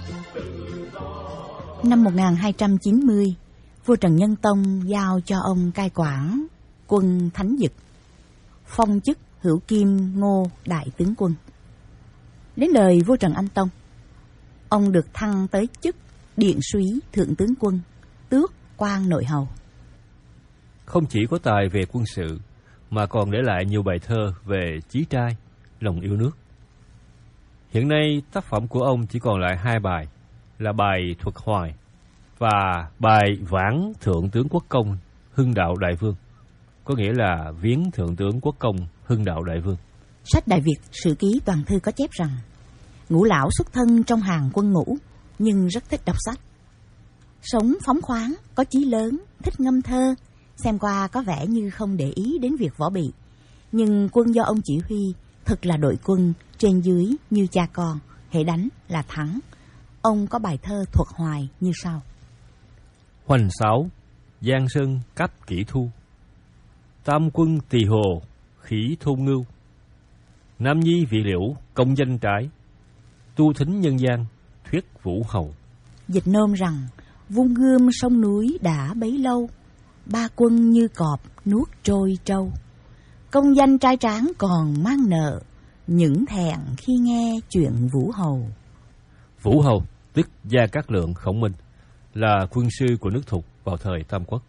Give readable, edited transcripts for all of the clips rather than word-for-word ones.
Năm 1290, vua Trần Nhân Tông giao cho ông cai quản quân Thánh Dực, phong chức Hữu Kim Ngô đại tướng quân. Đến đời vua Trần Anh Tông, ông được thăng tới chức Điện Súy thượng tướng quân, tước quan nội hầu. Không chỉ có tài về quân sự, mà còn để lại nhiều bài thơ về chí trai, lòng yêu nước. Hiện nay, tác phẩm của ông chỉ còn lại 2 bài, là bài Thuật Hoài và bài Vãn Thượng tướng Quốc công Hưng đạo Đại vương, có nghĩa là viếng Thượng tướng Quốc công Hưng đạo Đại vương. Sách Đại Việt Sử Ký Toàn Thư có chép rằng, Ngũ lão xuất thân trong hàng quân ngũ, nhưng rất thích đọc sách. Sống phóng khoáng, có chí lớn, thích ngâm thơ, xem qua có vẻ như không để ý đến việc võ bị. Nhưng quân do ông chỉ huy thật là đội quân trên dưới như cha con, hễ đánh là thắng. Ông có bài thơ Thuật Hoài như sau: Hoành Sáo, Giang Sơn Cáp Kỷ Thu, Tam quân Tỳ Hồ, Khỉ Thôn Ngưu, Nam Nhi Vị Liễu, Công danh trái, Tu thính nhân gian, Thuyết Vũ Hầu. Dịch nôm rằng, vung gươm sông núi đã bấy lâu, ba quân như cọp nuốt trôi trâu. Công danh trai tráng còn mang nợ, những thẹn khi nghe chuyện Vũ Hầu. Vũ Hầu, tức Gia Cát Lượng Khổng Minh, là quân sư của nước Thục vào thời Tam Quốc.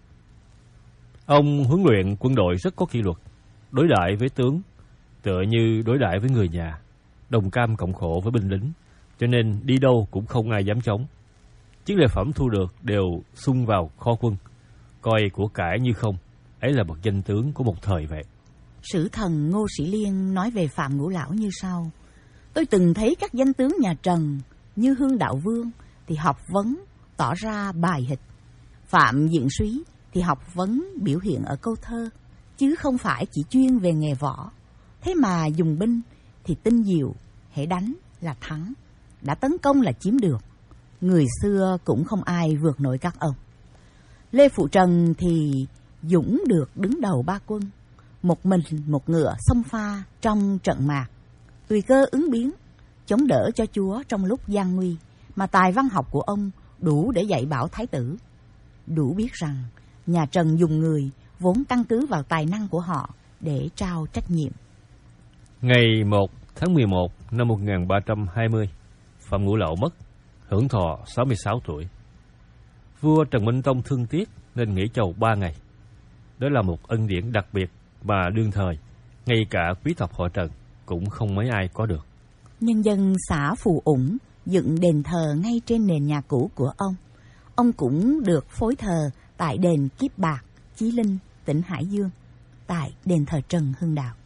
Ông huấn luyện quân đội rất có kỷ luật, đối đãi với tướng tựa như đối đãi với người nhà, đồng cam cộng khổ với binh lính, cho nên đi đâu cũng không ai dám chống. Chiến lợi phẩm thu được đều sung vào kho quân, coi của cải như không. Ấy là bậc danh tướng của một thời vậy. Sử thần Ngô Sĩ Liên nói về Phạm Ngũ Lão như sau: Tôi từng thấy các danh tướng nhà Trần như Hương Đạo Vương thì học vấn tỏ ra bài hịch, Phạm Diện Súy thì học vấn biểu hiện ở câu thơ, chứ không phải chỉ chuyên về nghề võ. Thế mà dùng binh thì tinh diệu, hễ đánh là thắng, đã tấn công là chiếm được. Người xưa cũng không ai vượt nổi các ông. Lê Phụ Trần thì dũng được đứng đầu ba quân, một mình một ngựa xông pha trong trận mạc, tùy cơ ứng biến, chống đỡ cho chúa trong lúc gian nguy, mà tài văn học của ông đủ để dạy bảo thái tử. Đủ biết rằng nhà Trần dùng người vốn căn cứ vào tài năng của họ để trao trách nhiệm. Ngày 1 tháng 11 năm 1320, Phạm Ngũ Lão mất, hưởng thọ 66 tuổi. Vua Trần Minh Tông thương tiếc nên nghỉ chầu 3 ngày. Đó là một ân điển đặc biệt mà đương thời, ngay cả quý tộc họ Trần cũng không mấy ai có được. Nhân dân xã Phù Ủng dựng đền thờ ngay trên nền nhà cũ của ông. Ông cũng được phối thờ tại đền Kiếp Bạc, Chí Linh, tỉnh Hải Dương, tại đền thờ Trần Hưng Đạo.